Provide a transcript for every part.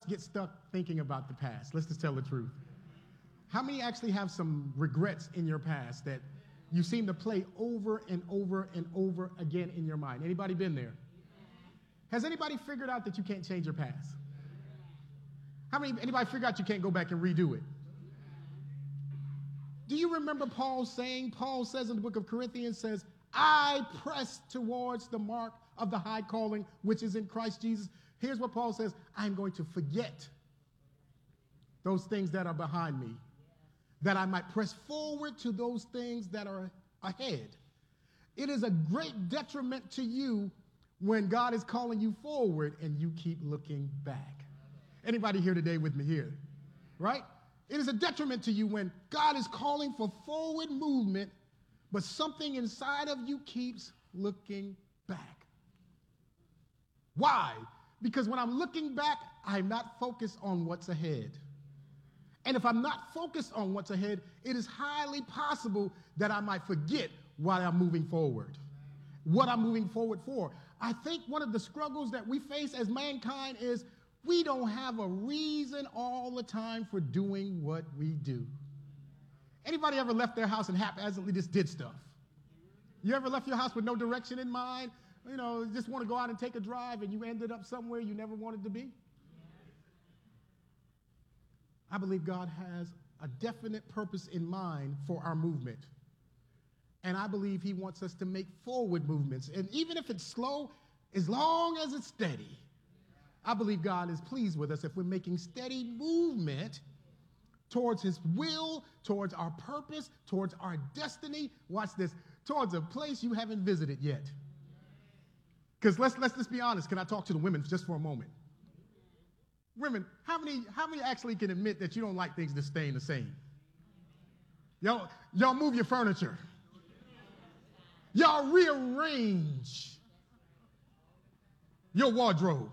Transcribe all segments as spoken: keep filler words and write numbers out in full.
get stuck thinking about the past? Let's just tell the truth. How many actually have some regrets in your past that you seem to play over and over and over again in your mind? Anybody been there? Has anybody figured out that you can't change your past? How many, anybody figured out you can't go back and redo it? Do you remember Paul saying, Paul says in the book of Corinthians, says, I press towards the mark of the high calling, which is in Christ Jesus. Here's what Paul says, I'm going to forget those things that are behind me, that I might press forward to those things that are ahead. It is a great detriment to you when God is calling you forward and you keep looking back. Anybody here today with me here? Right? It is a detriment to you when God is calling for forward movement, but something inside of you keeps looking back. Why? Because when I'm looking back, I'm not focused on what's ahead. And if I'm not focused on what's ahead, it is highly possible that I might forget why I'm moving forward, what I'm moving forward for. I think one of the struggles that we face as mankind is we don't have a reason all the time for doing what we do. Anybody ever left their house and haphazardly just did stuff? You ever left your house with no direction in mind? You know, just want to go out and take a drive and you ended up somewhere you never wanted to be? I believe God has a definite purpose in mind for our movement. And I believe he wants us to make forward movements. And even if it's slow, as long as it's steady, I believe God is pleased with us if we're making steady movement towards his will, towards our purpose, towards our destiny. Watch this, towards a place you haven't visited yet. Because let's, let's just be honest. Can I talk to the women just for a moment? Women, how many, how many actually can admit that you don't like things that stay the same? Y'all, y'all move your furniture. Y'all rearrange your wardrobe.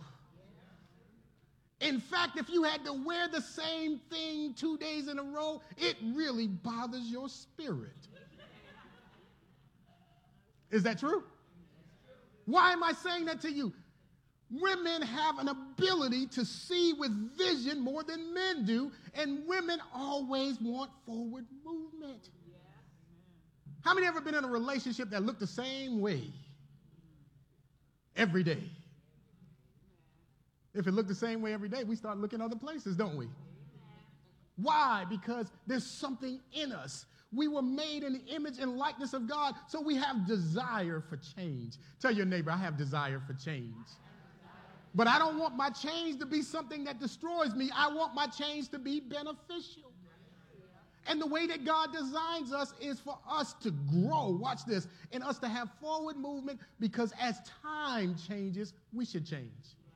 In fact, if you had to wear the same thing two days in a row, it really bothers your spirit. Is that true? Why am I saying that to you? Women have an ability to see with vision more than men do, and women always want forward movement. How many ever been in a relationship that looked the same way every day? If it looked the same way every day, we start looking other places, don't we? Why? Because there's something in us. We were made in the image and likeness of God, so we have desire for change. Tell your neighbor, I have desire for change. But I don't want my change to be something that destroys me. I want my change to be beneficial. And the way that God designs us is for us to grow, watch this, and us to have forward movement, because as time changes, we should change.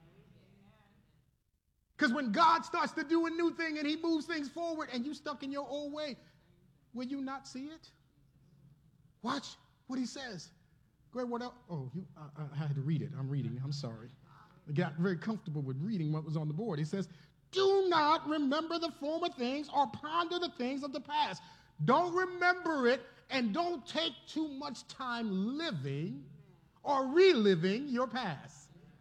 Because when God starts to do a new thing and he moves things forward and you stuck in your old way, will you not see it? Watch what he says. Greg, what else? Oh, you, I, I had to read it. I'm reading. I'm sorry. I got very comfortable with reading what was on the board. He says, do not remember the former things or ponder the things of the past. Don't remember it and don't take too much time living or reliving your past.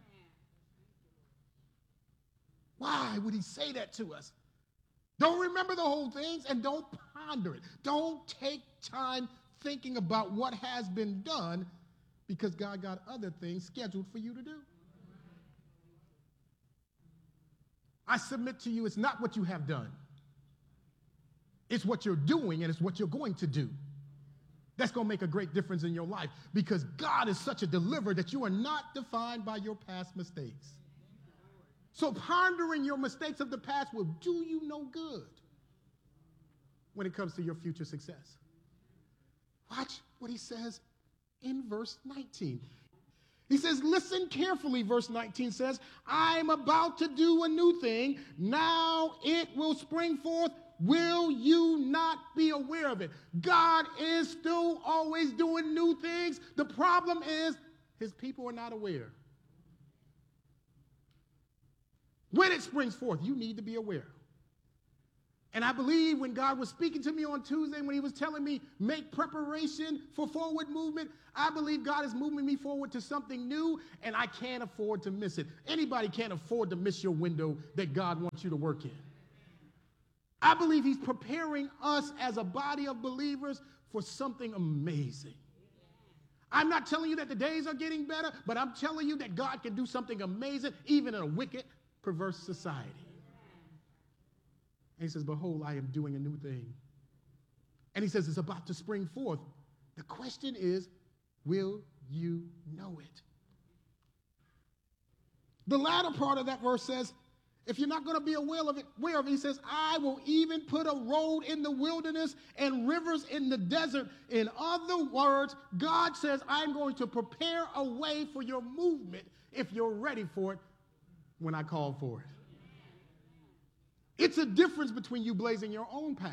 Why would he say that to us? Don't remember the whole things and don't ponder it. Don't take time thinking about what has been done, because God got other things scheduled for you to do. I submit to you, it's not what you have done. It's what you're doing, and it's what you're going to do. That's going to make a great difference in your life, because God is such a deliverer that you are not defined by your past mistakes. So pondering your mistakes of the past will do you no good when it comes to your future success. Watch what he says in verse nineteen. He says, listen carefully, verse nineteen says, I'm about to do a new thing. Now it will spring forth. Will you not be aware of it? God is still always doing new things. The problem is his people are not aware. When it springs forth, you need to be aware. And I believe when God was speaking to me on Tuesday, when he was telling me, make preparation for forward movement, I believe God is moving me forward to something new, and I can't afford to miss it. Anybody can't afford to miss your window that God wants you to work in. I believe he's preparing us as a body of believers for something amazing. I'm not telling you that the days are getting better, but I'm telling you that God can do something amazing even in a wicked, perverse society. And he says, behold, I am doing a new thing. And he says it's about to spring forth. The question is, will you know it? The latter part of that verse says, if you're not going to be aware of it, aware of it, he says, I will even put a road in the wilderness and rivers in the desert. In other words, God says, I'm going to prepare a way for your movement if you're ready for it when I call for it. It's a difference between you blazing your own path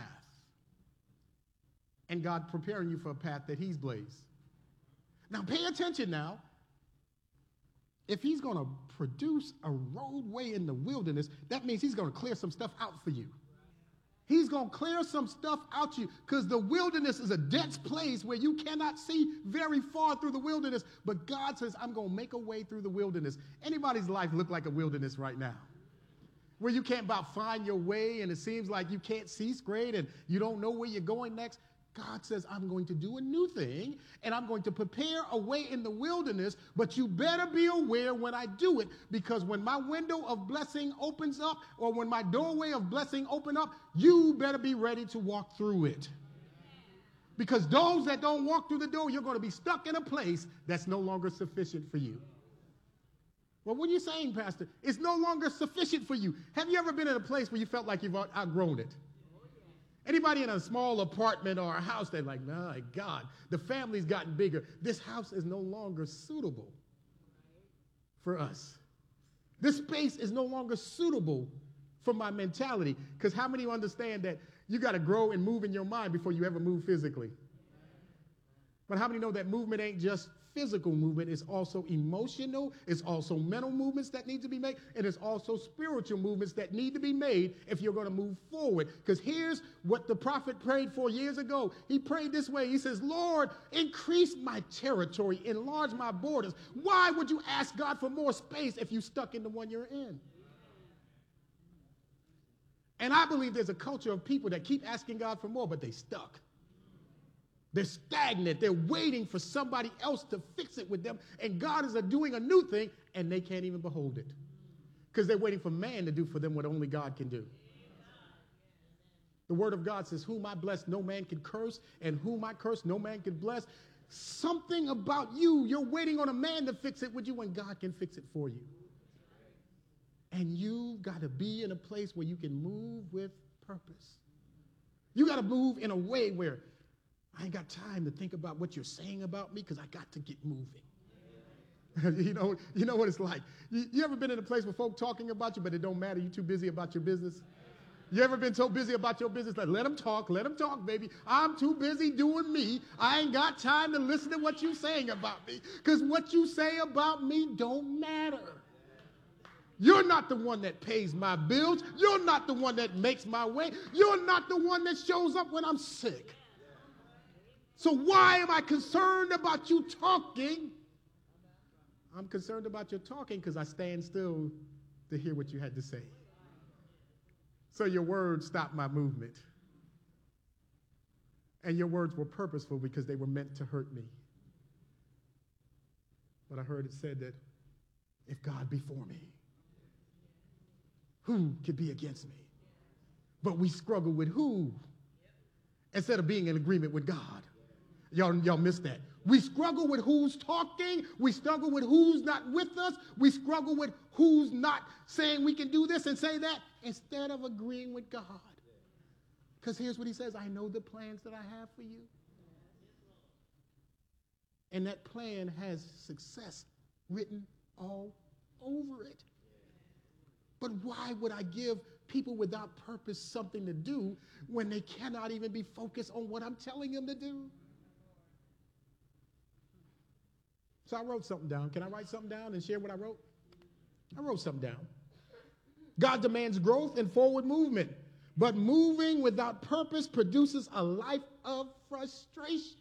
and God preparing you for a path that he's blazed. Now, pay attention now. If he's going to produce a roadway in the wilderness, that means he's going to clear some stuff out for you. He's going to clear some stuff out to you because the wilderness is a dense place where you cannot see very far through the wilderness. But God says, I'm going to make a way through the wilderness. Anybody's life look like a wilderness right now, where you can't about find your way and it seems like you can't see straight and you don't know where you're going next. God says, I'm going to do a new thing, and I'm going to prepare a way in the wilderness, but you better be aware when I do it, because when my window of blessing opens up, or when my doorway of blessing open up, you better be ready to walk through it. Because those that don't walk through the door, you're going to be stuck in a place that's no longer sufficient for you. Well, what are you saying, Pastor? It's no longer sufficient for you. Have you ever been in a place where you felt like you've outgrown it? Anybody in a small apartment or a house that's like, my God, the family's gotten bigger. This house is no longer suitable for us. This space is no longer suitable for my mentality. Because how many understand that you got to grow and move in your mind before you ever move physically? But how many know that movement ain't just physical movement? It's also emotional. It's also mental movements that need to be made. And it's also spiritual movements that need to be made if you're going to move forward. Because here's what the prophet prayed for years ago. He prayed this way. He says, Lord, increase my territory, enlarge my borders. Why would you ask God for more space if you're stuck in the one you're in? And I believe there's a culture of people that keep asking God for more, but they stuck. They're stagnant. They're waiting for somebody else to fix it with them. And God is doing a new thing, and they can't even behold it. Because they're waiting for man to do for them what only God can do. The word of God says, whom I bless, no man can curse, and whom I curse, no man can bless. Something about you, you're waiting on a man to fix it with you when God can fix it for you. And you've got to be in a place where you can move with purpose. You got to move in a way where I ain't got time to think about what you're saying about me because I got to get moving. you know, you know what it's like. You, you ever been in a place where folk talking about you, but it don't matter? You're too busy about your business. You ever been so busy about your business? Like, let them talk, let them talk, baby. I'm too busy doing me. I ain't got time to listen to what you're saying about me because what you say about me don't matter. You're not the one that pays my bills. You're not the one that makes my way. You're not the one that shows up when I'm sick. So why am I concerned about you talking? I'm concerned about your talking because I stand still to hear what you had to say. So your words stopped my movement. And your words were purposeful because they were meant to hurt me. But I heard it said that if God be for me, who could be against me? But we struggle with who instead of being in agreement with God. Y'all, y'all missed that. We struggle with who's talking. We struggle with who's not with us. We struggle with who's not saying we can do this and say that instead of agreeing with God. Because here's what he says, I know the plans that I have for you. And that plan has success written all over it. But why would I give people without purpose something to do when they cannot even be focused on what I'm telling them to do? So I wrote something down. Can I write something down and share what I wrote? I wrote something down. God demands growth and forward movement, But moving without purpose produces a life of frustration.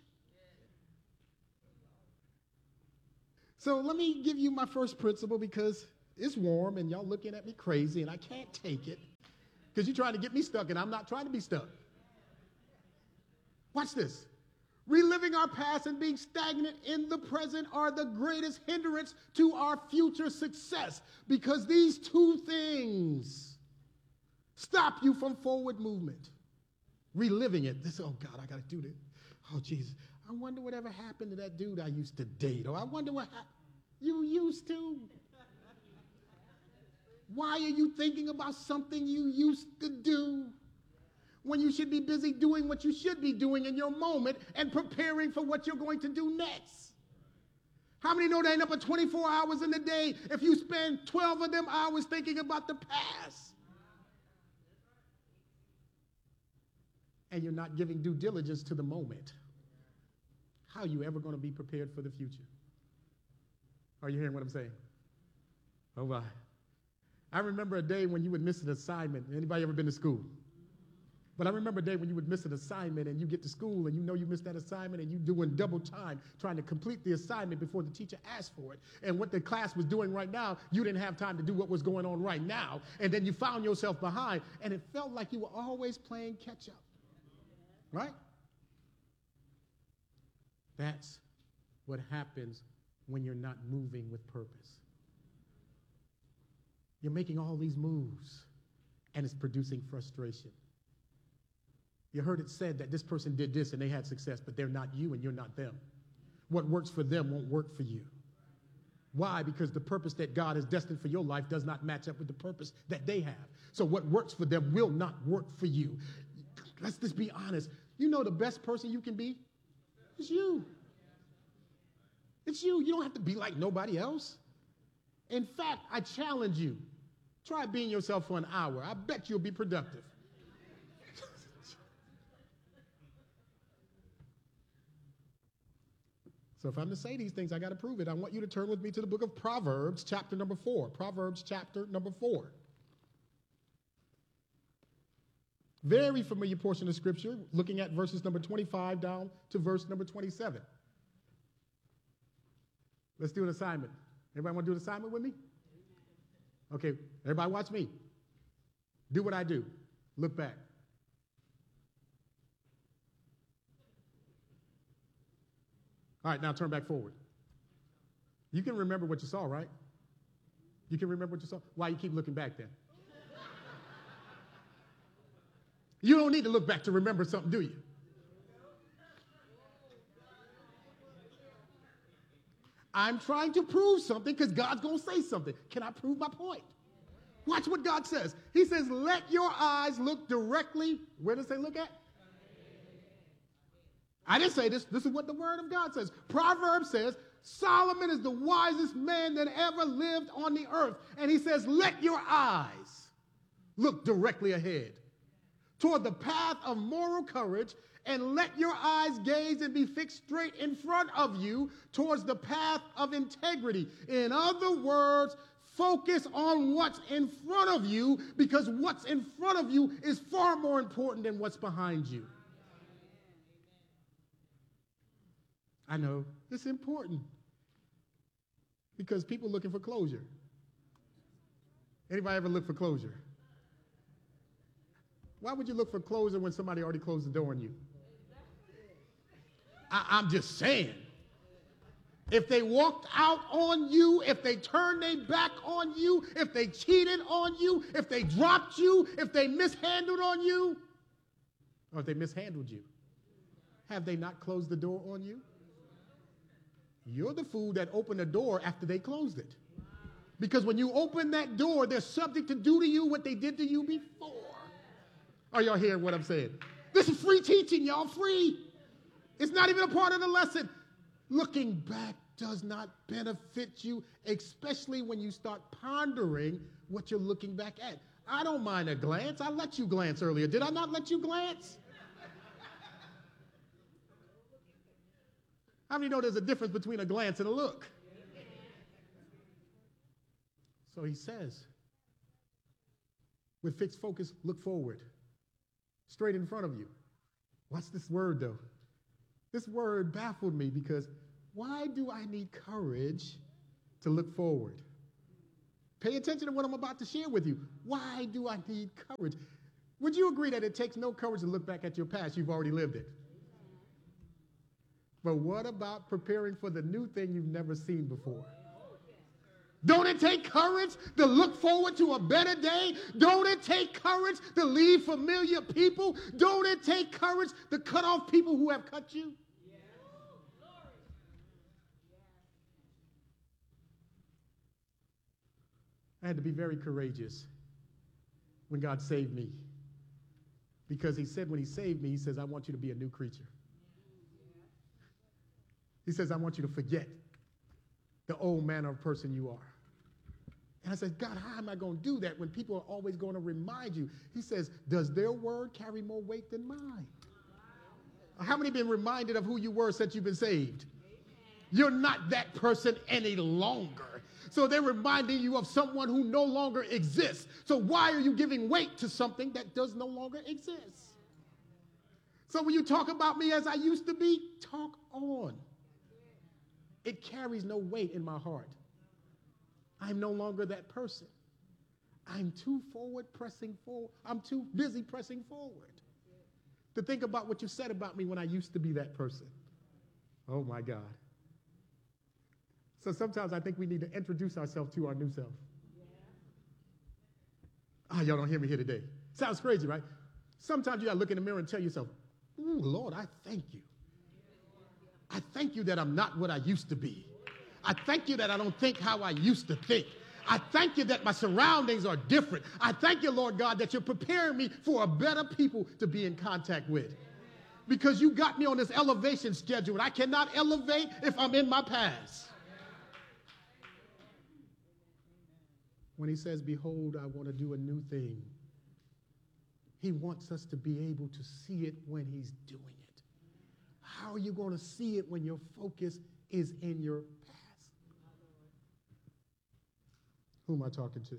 So let me give you my first principle because it's warm and y'all looking at me crazy and I can't take it because you're trying to get me stuck and I'm not trying to be stuck. Watch this. Reliving our past and being stagnant in the present are the greatest hindrance to our future success because these two things stop you from forward movement. Reliving it. This, oh God, I got to do this. Oh Jesus, I wonder whatever happened to that dude I used to date. Or I wonder what happened. You used to. Why are you thinking about something you used to do when you should be busy doing what you should be doing in your moment and preparing for what you're going to do next? How many know there ain't up to twenty-four hours in the day if you spend twelve of them hours thinking about the past? And you're not giving due diligence to the moment. How are you ever going to be prepared for the future? Are you hearing what I'm saying? Oh, my. I remember a day when you would miss an assignment. Anybody ever been to school? But I remember a day when you would miss an assignment and you get to school and you know you missed that assignment and you're doing double time trying to complete the assignment before the teacher asked for it. And what the class was doing right now, you didn't have time to do what was going on right now. And then you found yourself behind and it felt like you were always playing catch up. Right? That's what happens when you're not moving with purpose. You're making all these moves, and it's producing frustration. You heard it said that this person did this and they had success, but they're not you and you're not them. What works for them won't work for you. Why? Because the purpose that God has destined for your life does not match up with the purpose that they have. So what works for them will not work for you. Let's just be honest. You know the best person you can be? It's you. It's you. You don't have to be like nobody else. In fact, I challenge you. Try being yourself for an hour. I bet you'll be productive. So if I'm to say these things, I got to prove it. I want you to turn with me to the book of Proverbs, chapter number four. Proverbs, chapter number four. Very familiar portion of Scripture, looking at verses number twenty-five down to verse number twenty-seven. Let's do an assignment. Everybody want to do an assignment with me? Okay, everybody watch me. Do what I do. Look back. All right, now turn back forward. You can remember what you saw, right? You can remember what you saw? Why you keep looking back then? You don't need to look back to remember something, do you? I'm trying to prove something because God's going to say something. Can I prove my point? Watch what God says. He says, let your eyes look directly. Where does it say look at? I didn't say this. This is what the word of God says. Proverbs says, Solomon is the wisest man that ever lived on the earth. And he says, let your eyes look directly ahead toward the path of moral courage, and let your eyes gaze and be fixed straight in front of you towards the path of integrity. In other words, focus on what's in front of you, because what's in front of you is far more important than what's behind you. I know it's important because people looking for closure. Anybody ever look for closure? Why would you look for closure when somebody already closed the door on you? I, I'm just saying. If they walked out on you, if they turned their back on you, if they cheated on you, if they dropped you, if they mishandled on you, or if they mishandled you, have they not closed the door on you? You're the fool that opened the door after they closed it. Because when you open that door, they're subject to do to you what they did to you before. Are y'all hearing what I'm saying? This is free teaching, y'all, free. It's not even a part of the lesson. Looking back does not benefit you, especially when you start pondering what you're looking back at. I don't mind a glance. I let you glance earlier. Did I not let you glance? How many know there's a difference between a glance and a look? So he says, with fixed focus, look forward. straight in front of you. Watch this word, though. This word baffled me because why do I need courage to look forward? Pay attention to what I'm about to share with you. Why do I need courage? Would you agree that it takes no courage to look back at your past? You've already lived it. But what about preparing for the new thing you've never seen before? Don't it take courage to look forward to a better day? Don't it take courage to leave familiar people? Don't it take courage to cut off people who have cut you? I had to be very courageous when God saved me. Because he said when he saved me, he says, I want you to be a new creature. He says, I want you to forget the old manner of person you are. And I said, God, how am I going to do that when people are always going to remind you? He says, does their word carry more weight than mine? How many been reminded of who you were since you've been saved? You're not that person any longer. So they're reminding you of someone who no longer exists. So why are you giving weight to something that does no longer exist? So when you talk about me as I used to be, talk on. It carries no weight in my heart. I'm no longer that person. I'm too forward pressing forward. I'm too busy pressing forward to think about what you said about me when I used to be that person. Oh my God. So sometimes I think we need to introduce ourselves to our new self. Ah, oh, y'all don't hear me here today. Sounds crazy, right? Sometimes you gotta look in the mirror and tell yourself, ooh, Lord, I thank you. I thank you that I'm not what I used to be. I thank you that I don't think how I used to think. I thank you that my surroundings are different. I thank you, Lord God, that you're preparing me for a better people to be in contact with. Because you got me on this elevation schedule, and I cannot elevate if I'm in my past. When he says, behold, I want to do a new thing, he wants us to be able to see it when he's doing it. How are you going to see it when your focus is in your past? Who am I talking to?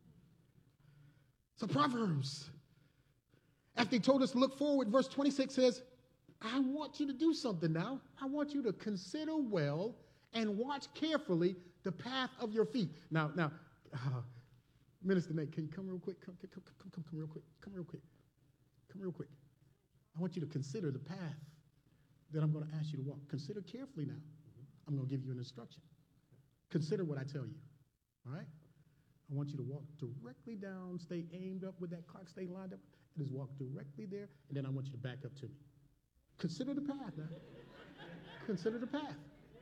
So Proverbs, after he told us to look forward, verse twenty-six says, I want you to do something now. I want you to consider well and watch carefully the path of your feet. Now, now, uh, Minister Nate, can you come real quick? Come, come, come, come, come, come real quick. Come real quick. Come real quick. I want you to consider the path that I'm going to ask you to walk. Consider carefully now. Mm-hmm. I'm going to give you an instruction. Consider what I tell you. All right? I want you to walk directly down, stay aimed up with that clock, stay lined up, and just walk directly there, and then I want you to back up to me. Consider the path now. Consider the path.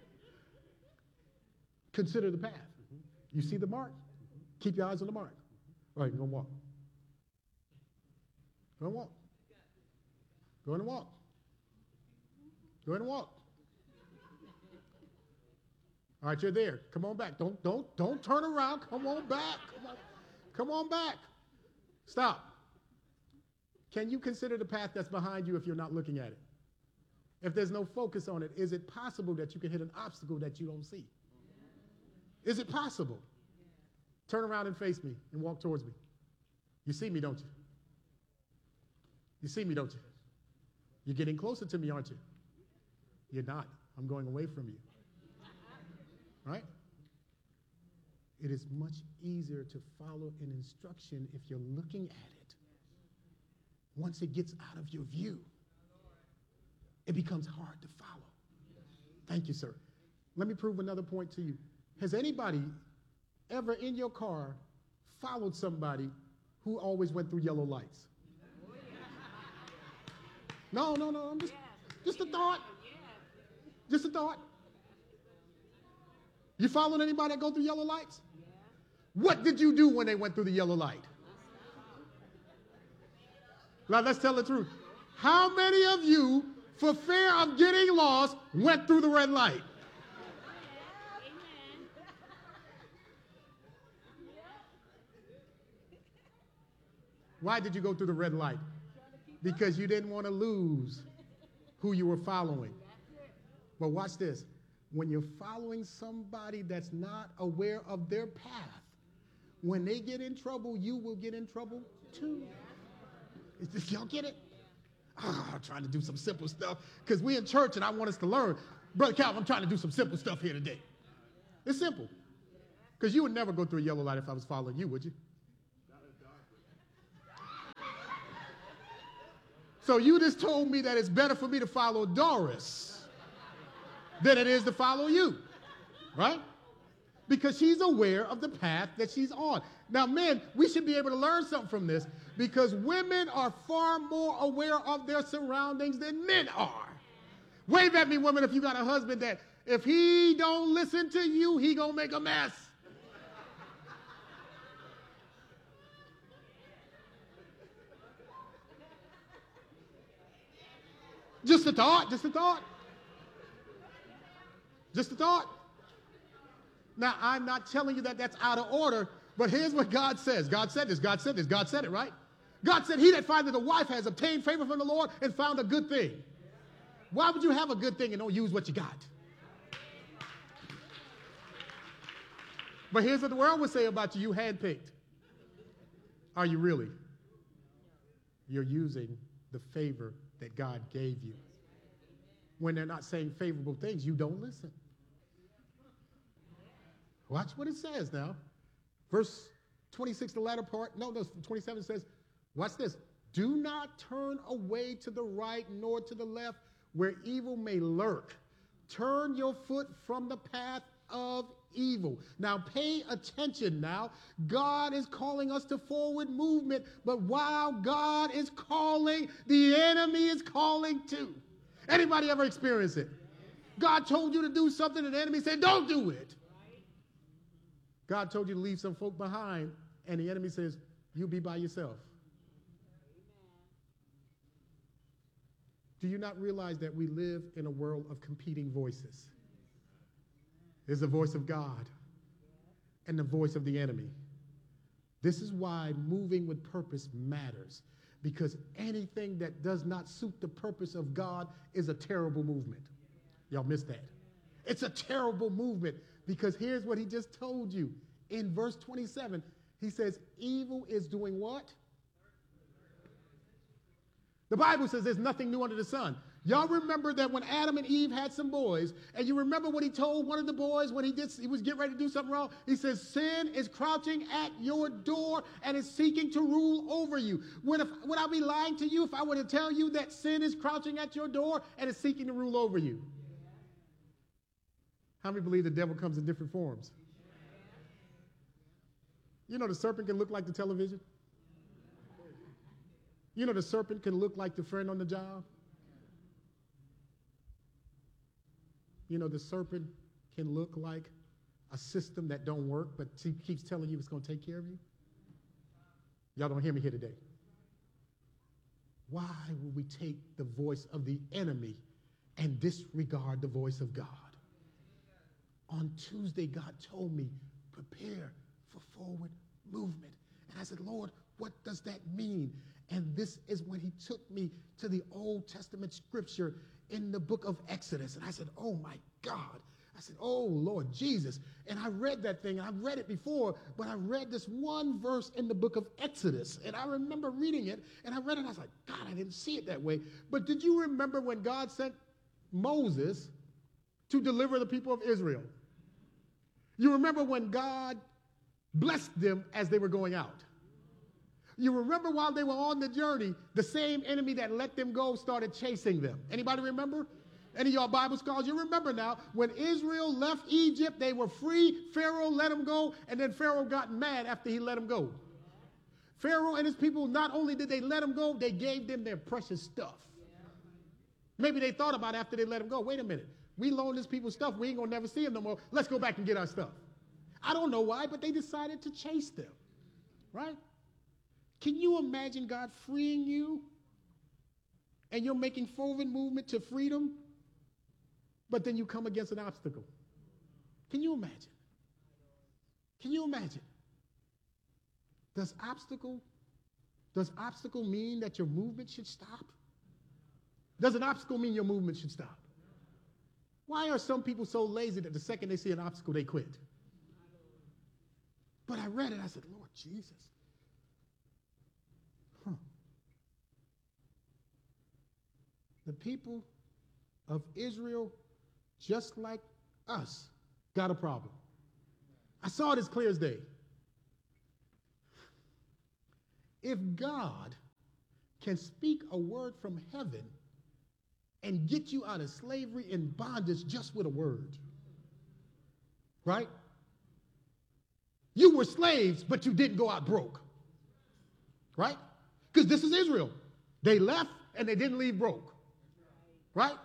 Consider the path. Mm-hmm. You see the mark? Mm-hmm. Keep your eyes on the mark. All right, you're going to walk. Go and walk. Go and walk. Go and walk. All right, you're there. Come on back. Don't, don't, don't turn around. Come on back. Come on, come on back. Stop. Can you consider the path that's behind you if you're not looking at it? If there's no focus on it, is it possible that you can hit an obstacle that you don't see? Is it possible? Turn around and face me and walk towards me. You see me, don't you? You see me, don't you? You're getting closer to me, aren't you? You're not. I'm going away from you. Right? It is much easier to follow an instruction if you're looking at it. Once it gets out of your view, it becomes hard to follow. Thank you, sir. Let me prove another point to you. Has anybody ever in your car followed somebody who always went through yellow lights? No, no, no. I'm just, just a thought. Just a thought. You following anybody that go through yellow lights? What did you do when they went through the yellow light? Now, let's tell the truth. How many of you, for fear of getting lost, went through the red light? Why did you go through the red light? Because you didn't want to lose who you were following. But watch this. When you're following somebody that's not aware of their path, when they get in trouble, you will get in trouble too. Y'all get it? Oh, I'm trying to do some simple stuff because we in church and I want us to learn. Brother Calvin, I'm trying to do some simple stuff here today. It's simple. Because you would never go through a yellow light if I was following you, would you? So you just told me that it's better for me to follow Doris than it is to follow you, right? Because she's aware of the path that she's on. Now, men, we should be able to learn something from this because women are far more aware of their surroundings than men are. Wave at me, women, if you got a husband that if he don't listen to you, he gonna make a mess. Just a thought, just a thought. Just a thought. Now, I'm not telling you that that's out of order, but here's what God says. God said this, God said this, God said it, right? God said, he that findeth a wife has obtained favor from the Lord and found a good thing. Why would you have a good thing and don't use what you got? But here's what the world would say about you. You handpicked. Are you really? You're using the favor that God gave you. When they're not saying favorable things, you don't listen. Watch what it says now. Verse twenty-six, the latter part. No, no, twenty-seven says, watch this. Do not turn away to the right nor to the left where evil may lurk. Turn your foot from the path of evil. Now pay attention now. God is calling us to forward movement, but while God is calling, the enemy is calling too. Anybody ever experience it? God told you to do something and the enemy said, don't do it. God told you to leave some folk behind and the enemy says, you be by yourself. Do you not realize that we live in a world of competing voices? There's the voice of God and the voice of the enemy. This is why moving with purpose matters, because anything that does not suit the purpose of God is a terrible movement. Y'all missed that. It's a terrible movement because here's what he just told you. In verse twenty-seven, he says, evil is doing what? The Bible says there's nothing new under the sun. Y'all remember that when Adam and Eve had some boys, and you remember what he told one of the boys when he did he was getting ready to do something wrong? He says, sin is crouching at your door and is seeking to rule over you. Would, if, would I be lying to you if I were to tell you that sin is crouching at your door and is seeking to rule over you? How many believe the devil comes in different forms? You know the serpent can look like the television? You know the serpent can look like the friend on the job? You know the serpent can look like a system that don't work, but he keeps telling you it's going to take care of you? Y'all don't hear me here today. Why would we take the voice of the enemy and disregard the voice of God? On Tuesday, God told me, prepare for forward movement. And I said, Lord, what does that mean? And this is when he took me to the Old Testament scripture in the book of Exodus. And I said, oh my God. I said, oh Lord Jesus. And I read that thing, and I've read it before, but I read this one verse in the book of Exodus. And I remember reading it, and I read it, and I was like, God, I didn't see it that way. But did you remember when God sent Moses to deliver the people of Israel? You remember when God blessed them as they were going out? You remember while they were on the journey, the same enemy that let them go started chasing them. Anybody remember? Any of y'all Bible scholars, you remember now, when Israel left Egypt, they were free. Pharaoh let them go, and then Pharaoh got mad after he let them go. Pharaoh and his people, not only did they let them go, they gave them their precious stuff. Maybe they thought about after they let them go, wait a minute, we loaned these people stuff, we ain't gonna never see them no more. Let's go back and get our stuff. I don't know why, but they decided to chase them, right? Can you imagine God freeing you and you're making forward movement to freedom, but then you come against an obstacle? Can you imagine? Can you imagine? Does obstacle, does obstacle mean that your movement should stop? Does an obstacle mean your movement should stop? Why are some people so lazy that the second they see an obstacle, they quit? But I read it, I said, Lord Jesus. Huh. the people of Israel, just like us, got a problem. I saw it as clear as day. If God can speak a word from heaven and get you out of slavery and bondage just with a word, right? You were slaves, but you didn't go out broke, right? Because this is Israel. They left and they didn't leave broke, right?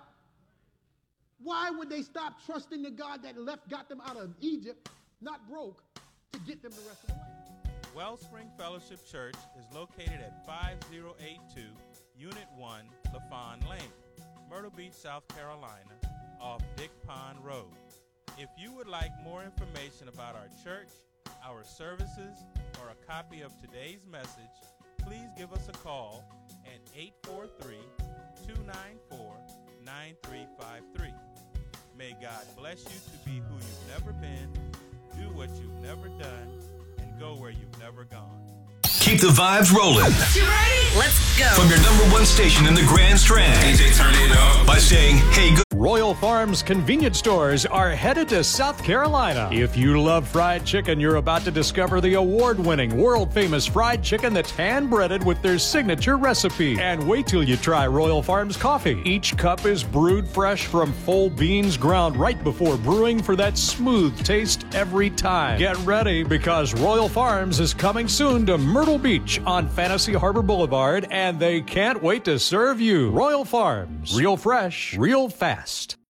Why would they stop trusting the God that left, got them out of Egypt, not broke, to get them the rest of the way? Wellspring Fellowship Church is located at five oh eight two Unit one, LaFawn Lane, Myrtle Beach, South Carolina, off Dick Pond Road. If you would like more information about our church, our services, or a copy of today's message, please give us a call at eight four three, two nine four, nine three five three. May God bless you to be who you've never been, do what you've never done, and go where you've never gone. Keep the vibes rolling. You ready? Let's go. From your number one station in the Grand Strand. D J, turn it up. By saying, hey, go. Royal Farms convenience stores are headed to South Carolina. If you love fried chicken, you're about to discover the award-winning, world-famous fried chicken that's hand-breaded with their signature recipe. And wait till you try Royal Farms coffee. Each cup is brewed fresh from full beans ground right before brewing for that smooth taste every time. Get ready, because Royal Farms is coming soon to Myrtle Beach on Fantasy Harbor Boulevard, and they can't wait to serve you. Royal Farms, real fresh, real fast.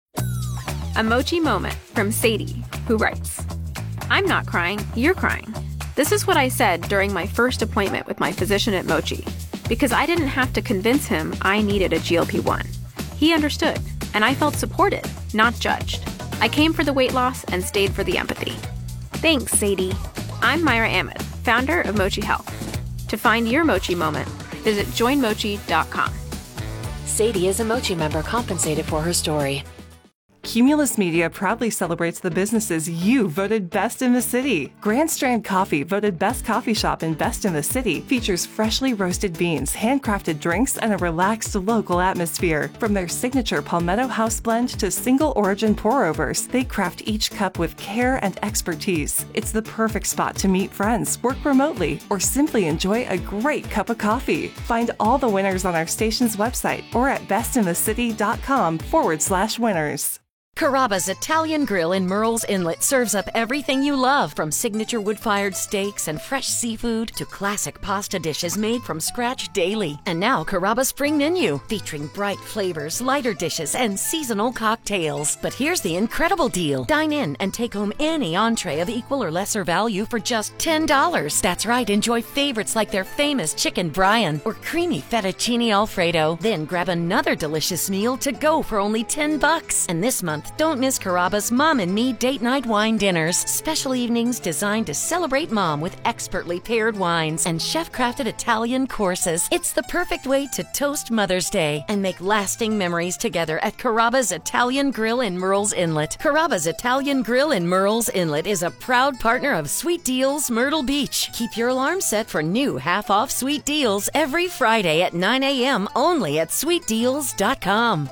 A Mochi moment from Sadie, who writes, I'm not crying, you're crying. This is what I said during my first appointment with my physician at Mochi, because I didn't have to convince him I needed a G L P one. He understood, and I felt supported, not judged. I came for the weight loss and stayed for the empathy. Thanks, Sadie. I'm Myra Ahmed, founder of Mochi Health. To find your Mochi moment, visit join mochi dot com. Sadie is a Mochi member compensated for her story. Cumulus Media proudly celebrates the businesses you voted best in the city. Grand Strand Coffee, voted best coffee shop and best in the city, features freshly roasted beans, handcrafted drinks, and a relaxed local atmosphere. From their signature Palmetto House blend to single origin pour-overs, they craft each cup with care and expertise. It's the perfect spot to meet friends, work remotely, or simply enjoy a great cup of coffee. Find all the winners on our station's website or at bestinthecity.com forward slash winners. Carrabba's Italian Grill in Murrells Inlet serves up everything you love, from signature wood-fired steaks and fresh seafood to classic pasta dishes made from scratch daily. And now Carrabba's Spring Menu, featuring bright flavors, lighter dishes, and seasonal cocktails. But here's the incredible deal. Dine in and take home any entree of equal or lesser value for just ten dollars. That's right, enjoy favorites like their famous chicken Brian or creamy fettuccine Alfredo. Then grab another delicious meal to go for only ten bucks. And this month, don't miss Carrabba's Mom and Me Date Night Wine Dinners. Special evenings designed to celebrate mom with expertly paired wines and chef-crafted Italian courses. It's the perfect way to toast Mother's Day and make lasting memories together at Carrabba's Italian Grill in Murrells Inlet. Carrabba's Italian Grill in Murrells Inlet is a proud partner of Sweet Deals Myrtle Beach. Keep your alarm set for new half-off sweet deals every Friday at nine a.m. only at sweet deals dot com.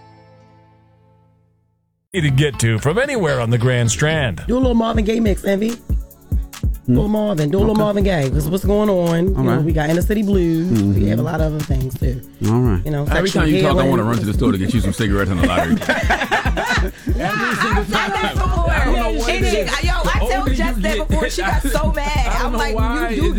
To get to from anywhere on the Grand Strand. Do a little Marvin Gaye mix, Envy. Do a little Marvin. Do a little Okay. Marvin Gaye. Because what's going on? You All know, right. we got Inner City Blues. Mhm. We have a lot of other things too. All right. You know, Every sexual time you talk, I healing. want to run to the store to get you some cigarettes on the lottery. Every single time. I don't know what it is. Yo, I The told older you Jess that get- before she got so mad. I don't I'm know like, why. you do